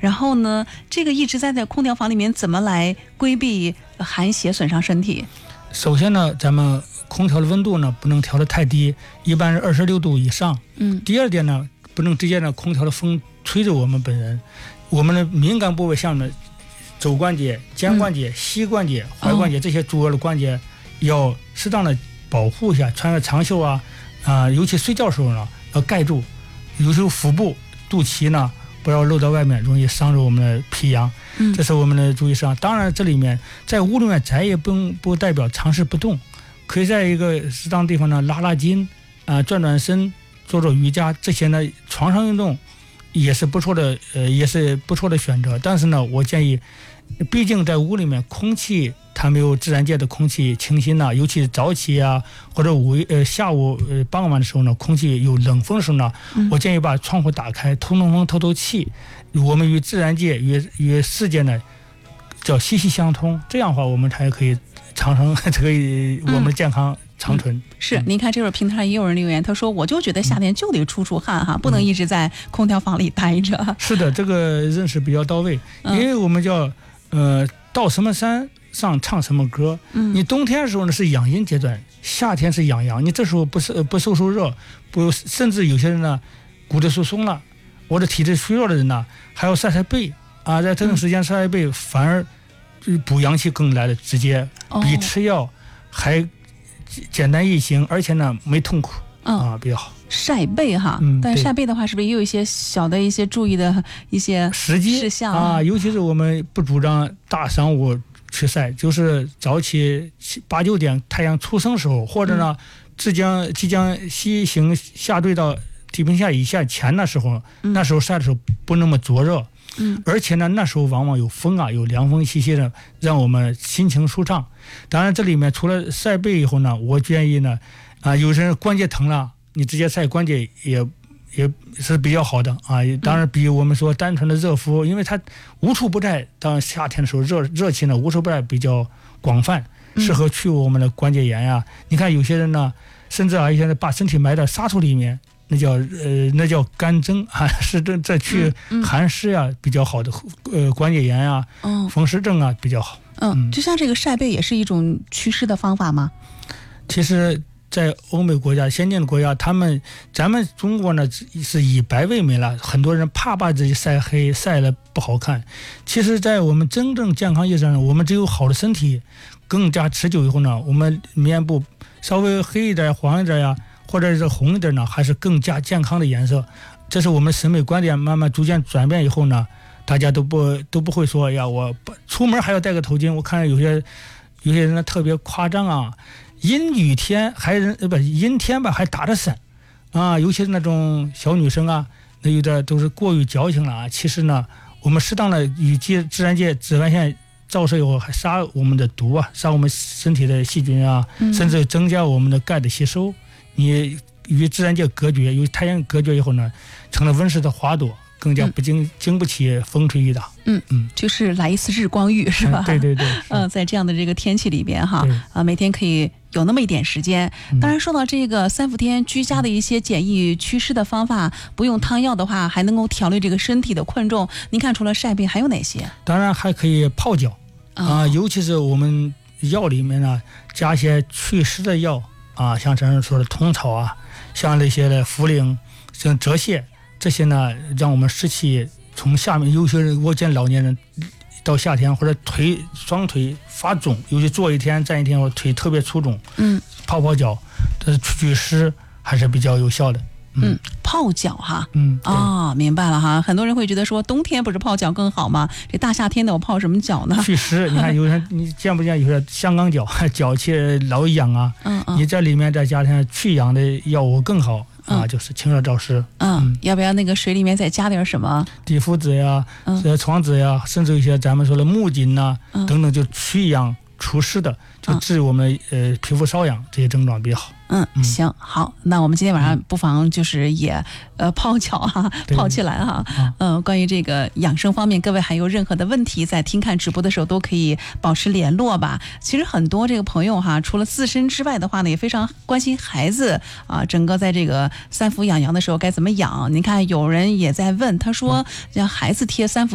然后呢，这个一直在空调房里面怎么来规避寒邪损伤身体？ 首先呢，咱们空调的温度呢不能调得太低，一般是26度以上。第二点呢，不能直接呢空调的风吹着我们本人，我们的敏感部位像呢肘关节、肩关节、膝关节、踝关节这些主要的关节要适当的保护一下，穿个长袖尤其睡觉时候呢要盖住，尤其腹部、肚脐呢不要露到外面，容易伤着我们的脾阳。这是我们的注意事项。当然，这里面在屋里面宅也不代表长时不动，可以在一个适当地方呢拉筋转转身，做瑜伽，这些呢床上运动也是不错的选择。但是呢，我建议，毕竟在屋里面空气它没有自然界的空气清新尤其是早起或者下午傍晚的时候呢，空气有冷风的时候呢，我建议把窗户打开，通风透气，我们与自然界与世界呢叫息息相通，这样的话我们才可以长生我们的健康长存。 是，您看这会儿平台上也有人留言，他说我就觉得夏天就得出汗不能一直在空调房里待着。 是的，这个认识比较到位，因为我们叫到什么山上唱什么歌。你冬天的时候呢是养阴阶段，夏天是养阳，你这时候不受热，甚至有些人呢骨质疏松了，或者体质虚弱的人呢还要晒背在这种时间晒背反而补阳气更来的直接，比吃药还简单易行，而且呢没痛苦比较好。 晒背但晒背的话是不是也有一些小的一些注意的一些事项尤其是我们不主张大晌午去晒，就是早起8、9点太阳出生时候，或者呢即将西行下坠到地平线以下前的时候，那时候晒的时候不那么灼热。而且呢那时候往往有风有凉风习习的，让我们心情舒畅。当然这里面除了晒背以后呢，我建议呢有些人关节疼了，你直接晒关节也是比较好的当然比我们说单纯的热敷，因为它无处不在，到夏天的时候热气呢无处不在，比较广泛，适合去我们的关节炎你看有些人呢甚至有些人把身体埋到沙土里面，那叫干蒸是这去寒湿比较好的关节炎风湿症比较好。 就像这个晒背也是一种祛湿的方法吗？ 其实在欧美国家先进的国家，咱们中国呢是以白为美了，很多人怕把自己晒黑，晒了不好看。其实在我们真正健康意义上，我们只有好的身体更加持久以后呢，我们面部稍微黑一点黄一点或者是红一点呢，还是更加健康的颜色。这是我们审美观点慢慢逐渐转变以后呢，大家都不会说我出门还要戴个头巾。我看有些人呢特别夸张阴天还打着伞尤其是那种小女生那有点都是过于矫情了其实呢，我们适当的与自然界紫外线照射以后，还杀我们的毒杀我们身体的细菌甚至增加我们的钙的吸收。你与自然界隔绝，与太阳隔绝以后呢，成了温室的花朵，更加经不起风吹雨打。 就是来一次日光浴是吧？ 对。 在这样的这个天气里边每天可以有那么一点时间。当然说到这个3伏天居家的一些简易祛湿的方法，不用汤药的话，还能够调理这个身体的困重。您看除了晒背还有哪些？ 当然还可以泡脚尤其是我们药里面呢加一些祛湿的药像咱说的通草像那些的茯苓、像泽泻，这些呢让我们湿气从下面，有些人我见老年人到夏天或者双腿发肿，尤其坐一天站一天，或者腿特别粗肿泡脚，这是祛湿还是比较有效的。 泡脚明白了很多人会觉得说冬天不是泡脚更好吗？这大夏天的我泡什么脚呢？ 祛湿，你看有人你见不见有些香港脚脚气老痒你在里面再加上去痒的药物更好就是清热燥湿。 要不要那个水里面再加点什么？ 地肤子床子甚至一些咱们说的木槿等等，就祛痒除湿的，就治我们皮肤瘙痒这些症状比较好。 行，好，那我们今天晚上不妨就是也泡脚泡起来关于这个养生方面，各位还有任何的问题，在听看直播的时候都可以保持联络吧。其实很多这个朋友除了自身之外的话呢，也非常关心孩子整个在这个3伏养阳的时候该怎么养。您看有人也在问，他说让孩子贴3伏